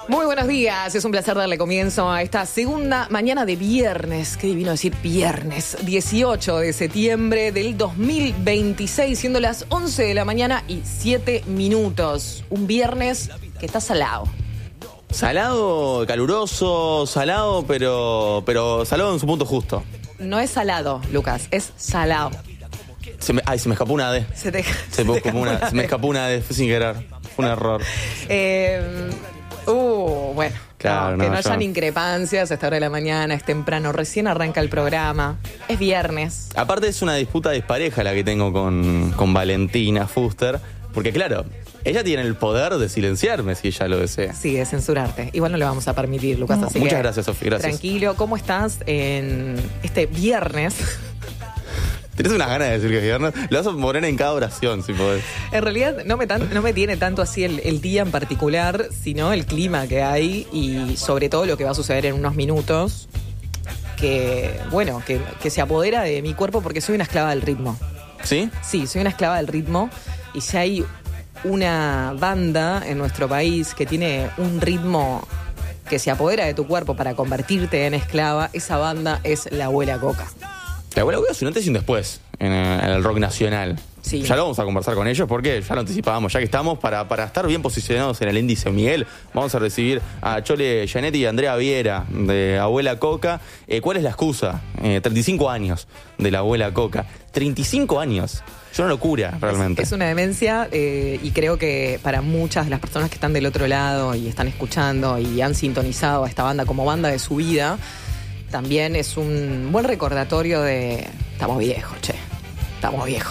Muy buenos días, es un placer darle comienzo a esta segunda mañana de viernes, qué divino decir viernes, 18 de septiembre del 2026, siendo las 11 de la mañana y 7 minutos. Un viernes que está salado. Salado, caluroso, salado, pero salado en su punto justo. No es salado, Lucas, es salado. Se me escapó una D. Se me escapó una D, fue sin querer, fue un error. Bueno, claro, que no hayan increpancias a esta hora de la mañana, es temprano, recién arranca el programa, es viernes. Aparte es una disputa dispareja la que tengo con Valentina Fuster, porque claro, ella tiene el poder de silenciarme si ella lo desea. Sí, de censurarte. Igual no le vamos a permitir, Lucas, así muchas que gracias, Sofi, gracias. Tranquilo, ¿cómo estás en este viernes? ¿Tienes unas ganas de decir que es viernes? Lo vas a poner en cada oración, si podés. En realidad no me tiene tanto así el día en particular, sino el clima que hay y sobre todo lo que va a suceder en unos minutos, que se apodera de mi cuerpo porque soy una esclava del ritmo. ¿Sí? Sí, soy una esclava del ritmo y si hay una banda en nuestro país que tiene un ritmo que se apodera de tu cuerpo para convertirte en esclava, esa banda es La Abuela Coca. La Abuela Coca es un antes y un después en el rock nacional. Sí. Ya lo vamos a conversar con ellos porque ya lo anticipábamos, ya que estamos para estar bien posicionados en el índice Miguel. Vamos a recibir a Chole Gianetti y a Andrea Viera de Abuela Coca. ¿Cuál es la excusa? 35 años de La Abuela Coca. 35 años. Es una locura, realmente. Es una demencia y creo que para muchas de las personas que están del otro lado y están escuchando y han sintonizado a esta banda como banda de su vida, también es un buen recordatorio de estamos viejos, estamos viejos.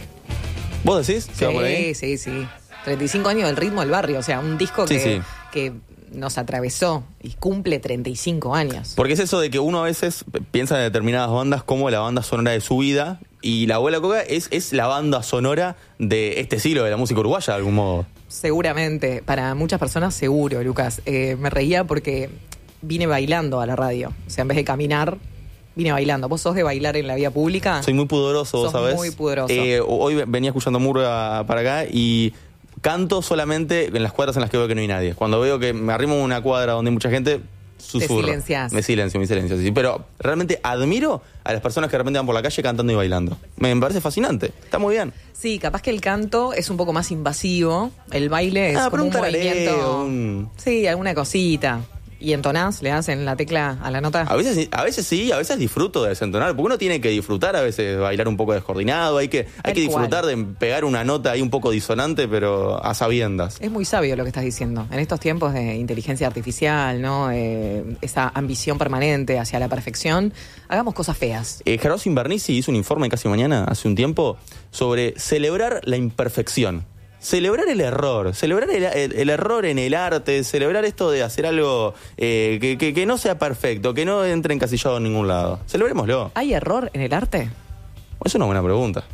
¿Vos decís? Sí, por ahí? sí. 35 años del ritmo del barrio, o sea, un disco que nos atravesó y cumple 35 años. Porque es eso de que uno a veces piensa en determinadas bandas como la banda sonora de su vida, y La Abuela Coca es la banda sonora de este siglo de la música uruguaya, de algún modo. Seguramente, para muchas personas seguro, Lucas. Me reía porque vine bailando a la radio. O sea, en vez de caminar, vine bailando. ¿Vos sos de bailar en la vía pública? Soy muy pudoroso, vos sabés. Muy pudoroso. Hoy venía escuchando Murga para acá y canto solamente en las cuadras en las que veo que no hay nadie. Cuando veo que me arrimo a una cuadra donde hay mucha gente, susurro. Te silenciás. Me silencio, sí. Pero realmente admiro a las personas que de repente van por la calle cantando y bailando. Me parece fascinante. Está muy bien. Sí, capaz que el canto es un poco más invasivo. El baile es como un movimiento. Sí, alguna cosita. ¿Y entonás? ¿Le das en la tecla a la nota? A veces sí, a veces disfruto de desentonar, porque uno tiene que disfrutar a veces bailar un poco descoordinado, hay que disfrutar de pegar una nota ahí un poco disonante, pero a sabiendas. Es muy sabio lo que estás diciendo. En estos tiempos de inteligencia artificial, ¿no? Esa ambición permanente hacia la perfección, hagamos cosas feas. Gerardo Invernizzi hizo un informe casi mañana, hace un tiempo, sobre celebrar la imperfección. Celebrar el error, celebrar el error en el arte, celebrar esto de hacer algo que no sea perfecto, que no entre encasillado en ningún lado. Celebrémoslo. ¿Hay error en el arte? Es una buena pregunta.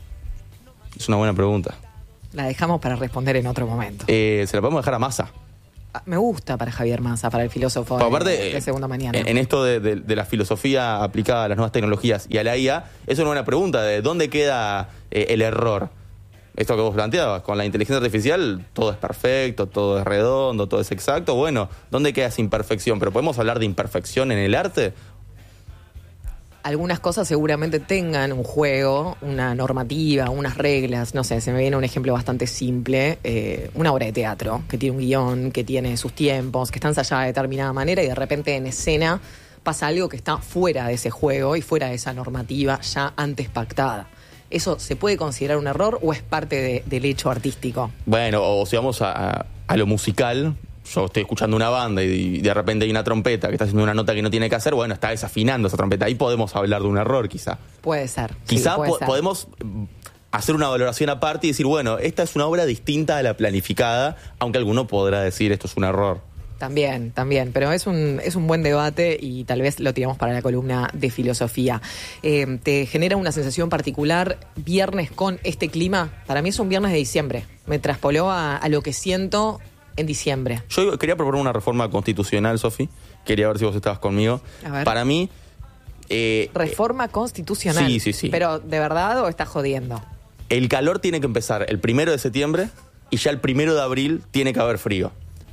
La dejamos para responder en otro momento. Se la podemos dejar a Massa. Me gusta para Javier Massa, para el filósofo de Segunda Mañana. En esto de la filosofía aplicada a las nuevas tecnologías y a la IA, es una buena pregunta de dónde queda el error. Esto que vos planteabas, con la inteligencia artificial todo es perfecto, todo es redondo, todo es exacto. Bueno, ¿dónde queda esa imperfección? ¿Pero podemos hablar de imperfección en el arte? Algunas cosas seguramente tengan un juego, una normativa, unas reglas. No sé, se me viene un ejemplo bastante simple. Una obra de teatro que tiene un guión, que tiene sus tiempos, que está ensayada de determinada manera y de repente en escena pasa algo que está fuera de ese juego y fuera de esa normativa ya antes pactada. ¿Eso se puede considerar un error o es parte del hecho artístico? Bueno, o si vamos a lo musical, yo estoy escuchando una banda y de repente hay una trompeta que está haciendo una nota que no tiene que hacer, bueno, está desafinando esa trompeta. Ahí podemos hablar de un error, quizá. Puede ser. Quizá sí, puede ser. Podemos hacer una valoración aparte y decir, bueno, esta es una obra distinta a la planificada, aunque alguno podrá decir esto es un error. También, pero es un buen debate y tal vez lo tiramos para la columna de filosofía. ¿Te genera una sensación particular viernes con este clima? Para mí es un viernes de diciembre. Me traspoló a lo que siento en diciembre. Yo quería proponer una reforma constitucional, Sofi. Quería ver si vos estabas conmigo. A ver. Para mí... reforma constitucional. Sí. ¿Pero de verdad o estás jodiendo? El calor tiene que empezar el 1 de septiembre y ya el 1 de abril tiene que haber frío.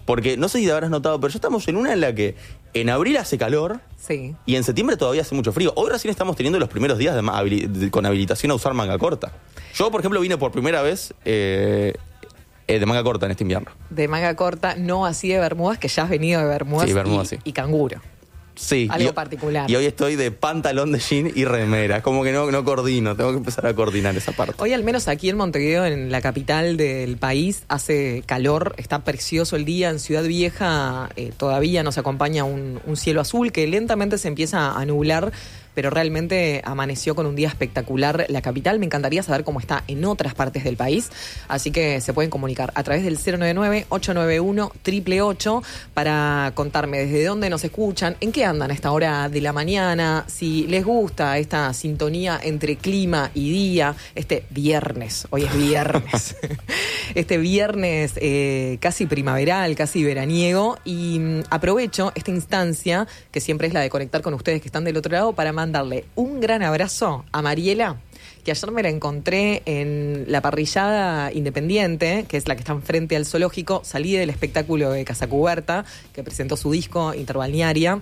Porque no sé si habrás notado, pero ya estamos en una en la que en abril hace calor Sí. y en septiembre todavía hace mucho frío. Hoy recién estamos teniendo los primeros días con habilitación a usar manga corta. Yo, por ejemplo, vine por primera vez de manga corta en este invierno. De manga corta, no así de bermudas, que ya has venido de bermudas, Sí, bermudas, sí. y canguro. Sí. Algo particular. Y hoy estoy de pantalón de jean y remera. Es como que no coordino, tengo que empezar a coordinar esa parte. Hoy al menos aquí en Montevideo, en la capital del país, hace calor, está precioso el día. En Ciudad Vieja todavía nos acompaña un cielo azul que lentamente se empieza a nublar, pero realmente amaneció con un día espectacular la capital. Me encantaría saber cómo está en otras partes del país, así que se pueden comunicar a través del 099-891-888 para contarme desde dónde nos escuchan, en qué andan a esta hora de la mañana, si les gusta esta sintonía entre clima y día, este viernes, hoy es viernes, este viernes casi primaveral, casi veraniego, y aprovecho esta instancia, que siempre es la de conectar con ustedes que están del otro lado, para mandarle un gran abrazo a Mariela, que ayer me la encontré en la parrillada Independiente, que es la que está enfrente al zoológico. Salí del espectáculo de Casa Cuberta, que presentó su disco Interbalnearia.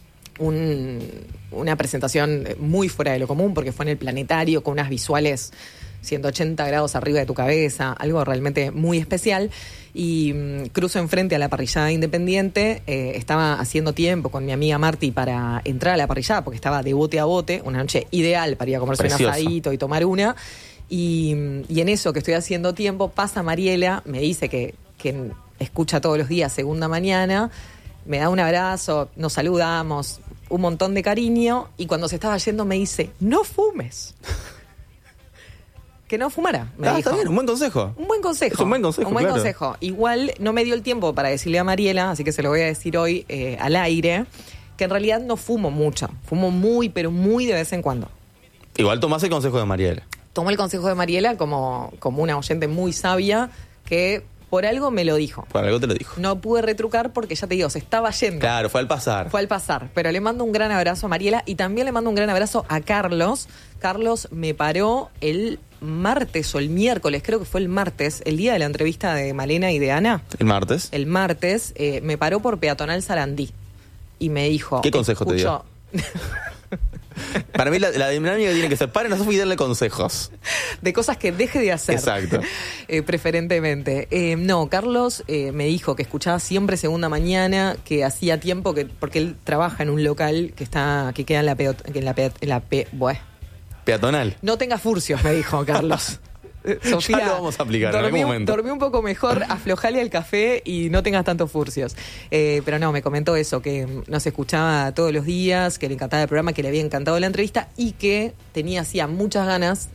Una presentación muy fuera de lo común, porque fue en el Planetario, con unas visuales 180 grados arriba de tu cabeza, algo realmente muy especial. Y cruzo enfrente a la parrillada Independiente, estaba haciendo tiempo con mi amiga Marti para entrar a la parrillada, porque estaba de bote a bote, una noche ideal para ir a comerse Precioso. un asadito y tomar una. Y en eso que estoy haciendo tiempo, pasa Mariela, me dice que escucha todos los días Segunda Mañana, me da un abrazo, nos saludamos, un montón de cariño, y cuando se estaba yendo me dice, no fumes. Que no fumara, me dijo. Está bien, un buen consejo. Un buen consejo. Es un buen consejo, Un buen claro. consejo. Igual no me dio el tiempo para decirle a Mariela, así que se lo voy a decir hoy al aire, que en realidad no fumo mucho. Fumo muy, pero muy de vez en cuando. Igual tomás el consejo de Mariela. Tomo el consejo de Mariela como una oyente muy sabia que por algo me lo dijo. Por algo te lo dijo. No pude retrucar porque ya te digo, se estaba yendo. Claro, fue al pasar. Fue al pasar, pero le mando un gran abrazo a Mariela y también le mando un gran abrazo a Carlos. Carlos me paró el martes o el miércoles, creo que fue el martes, el día de la entrevista de Malena y de Ana. El martes. El martes me paró por Peatonal Sarandí y me dijo... ¿Qué consejo te dio? Para mí la dinámica tiene que ser paren a Sofi y darle consejos. De cosas que deje de hacer. Exacto. Preferentemente. No, Carlos me dijo que escuchaba siempre Segunda Mañana, que hacía tiempo porque él trabaja en un local que queda en la Peatonal. No tengas furcios, me dijo Carlos. Sofía, ya lo vamos a aplicar en algún momento. Dormí un poco mejor, aflojale el café y no tengas tantos furcios. Pero no, me comentó eso, que nos escuchaba todos los días, que le encantaba el programa, que le había encantado la entrevista y que tenía hacía muchas ganas,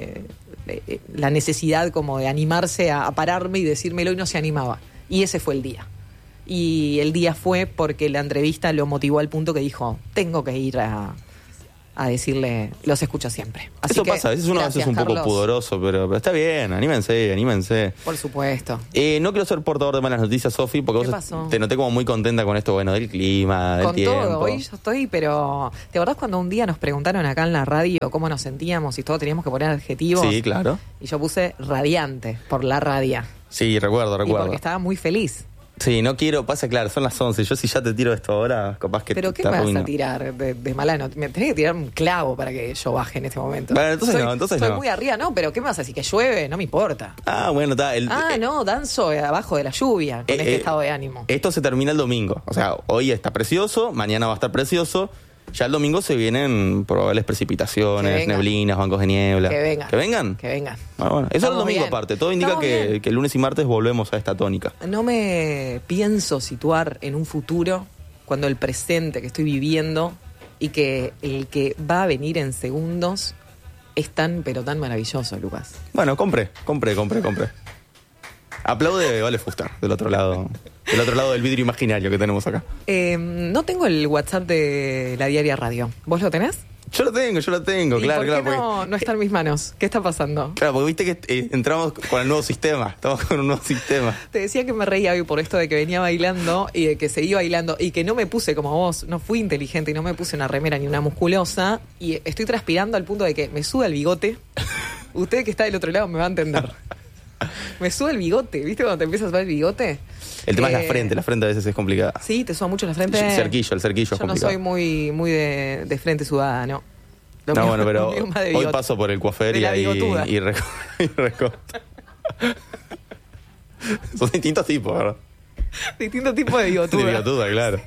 la necesidad como de animarse a pararme y decírmelo, y no se animaba. Y ese fue el día. Y el día fue porque la entrevista lo motivó al punto que dijo, tengo que ir a decirle, los escucho siempre. Así eso que, pasa, a veces uno gracias, es un poco Carlos. pudoroso, pero está bien, anímense. Por supuesto. No quiero ser portador de malas noticias, Sofi, porque ¿Qué vos pasó? te noté como muy contenta con esto, bueno, del clima, del Con tiempo. todo, hoy yo estoy, pero ¿te acordás cuando un día nos preguntaron acá en la radio cómo nos sentíamos y todos teníamos que poner adjetivos? Sí, claro. Y yo puse radiante por la radia. Sí, recuerdo. Y porque estaba muy feliz. Sí, no quiero, pasa claro, son las 11. Yo si ya te tiro esto ahora, capaz que ¿Pero qué te me vas arruino. a tirar de mala nota? Me tenés que tirar un clavo para que yo baje en este momento. Bueno, entonces Estoy no. muy arriba, no, pero ¿qué me vas a decir? ¿Que llueve? No me importa. Ah, bueno, está. No, danzo abajo de la lluvia con este estado de ánimo. Esto se termina el domingo. O sea, hoy está precioso, mañana va a estar precioso. Ya el domingo se vienen probables precipitaciones, Que vengan. neblinas, bancos de niebla. Que vengan. ¿Que vengan? Que vengan. Bueno, eso es el Estamos domingo bien. aparte. Todo indica Estamos bien. que el lunes y martes volvemos a esta tónica. No me pienso situar en un futuro cuando el presente que estoy viviendo y que el que va a venir en segundos es tan, pero tan maravilloso, Lucas. Bueno, compré. Aplaude Vale Fuster, del otro lado del vidrio imaginario que tenemos acá. No tengo el WhatsApp de la Diaria Radio. ¿Vos lo tenés? Yo lo tengo, ¿Y claro, por qué claro. no está en mis manos? ¿Qué está pasando? Claro, porque viste que entramos con el nuevo sistema. Estamos con un nuevo sistema. Te decía que me reía hoy por esto de que venía bailando y de que seguí bailando y que no me puse como vos, no fui inteligente y no me puse una remera ni una musculosa y estoy transpirando al punto de que me sube el bigote. Usted que está del otro lado me va a entender. Me sube el bigote, ¿viste cuando te empiezas a ver el bigote? El tema es la frente a veces es complicada. Sí, ¿te suda mucho la frente? El cerquillo es complicado. Yo no soy muy de frente sudada, ¿no? Bueno, pero hoy paso por el coafer y recorto. Son distintos tipos, ¿verdad? Distintos tipos de bigotuda. De bigotuda, claro.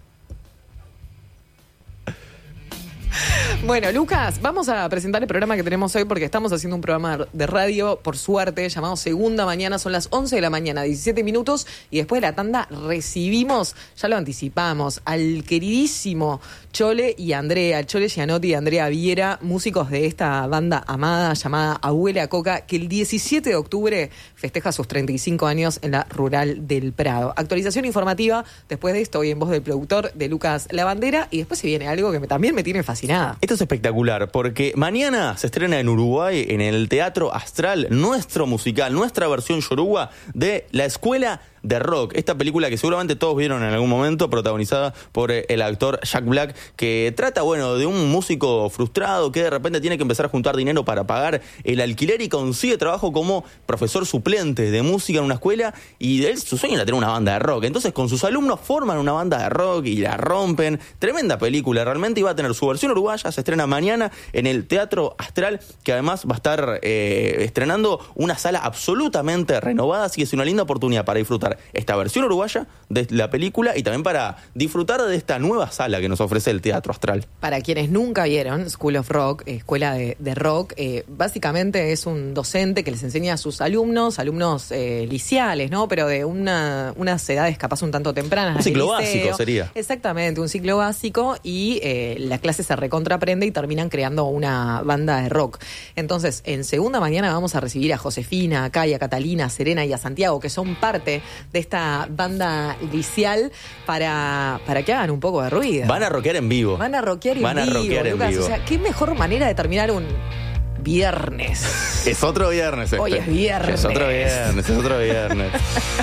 Bueno, Lucas, vamos a presentar el programa que tenemos hoy porque estamos haciendo un programa de radio, por suerte, llamado Segunda Mañana. Son las 11 de la mañana, 17 minutos, y después de la tanda recibimos, ya lo anticipamos, al queridísimo Chole y Andrea, Chole Gianotti y Andrea Viera, músicos de esta banda amada llamada Abuela Coca, que el 17 de octubre festeja sus 35 años en la Rural del Prado. Actualización informativa después de esto, hoy en voz del productor de Lucas Lavandera, y después se viene algo que también me tiene fascinada. Esto es espectacular, porque mañana se estrena en Uruguay, en el Teatro Astral, nuestro musical, nuestra versión yoruba de La Escuela de Rock. Esta película que seguramente todos vieron en algún momento, protagonizada por el actor Jack Black, que trata, de un músico frustrado que de repente tiene que empezar a juntar dinero para pagar el alquiler y consigue trabajo como profesor suplente de música en una escuela, y de él su sueño era tener una banda de rock. Entonces con sus alumnos forman una banda de rock y la rompen. Tremenda película, realmente, iba a tener su versión uruguaya, se estrena mañana en el Teatro Astral, que además va a estar estrenando una sala absolutamente renovada, así que es una linda oportunidad para disfrutar esta versión uruguaya de la película y también para disfrutar de esta nueva sala que nos ofrece el Teatro Astral. Para quienes nunca vieron School of Rock, escuela de rock, básicamente es un docente que les enseña a sus alumnos liceales, ¿no? Pero de unas edades capaz un tanto tempranas. Un ciclo básico sería. Exactamente, un ciclo básico, y la clase se recontraprende y terminan creando una banda de rock. Entonces, en Segunda Mañana vamos a recibir a Josefina, a Kaya, a Catalina, a Serena y a Santiago, que son parte de esta banda liceal, para que hagan un poco de ruido. Van a rockear en vivo. Van a rockear en vivo. O sea, qué mejor manera de terminar un viernes. Es otro viernes. Hoy es viernes. Es otro viernes.